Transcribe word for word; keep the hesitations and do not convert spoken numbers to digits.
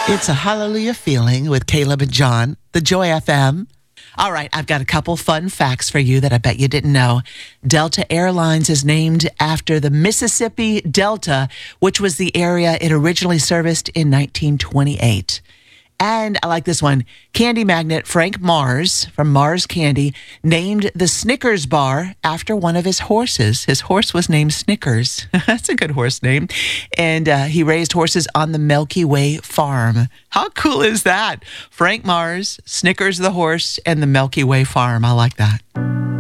It's a hallelujah feeling with Caleb and John, the Joy F M. All right, I've got a couple fun facts for you that I bet you didn't know. Delta Airlines is named after the Mississippi Delta, which was the area it originally serviced in nineteen twenty-eight. And I like this one. Candy magnate Frank Mars from Mars Candy named the Snickers bar after one of his horses. His horse was named Snickers. That's a good horse name. And uh, he raised horses on the Milky Way farm. How cool is that? Frank Mars, Snickers the horse, and the Milky Way farm. I like that.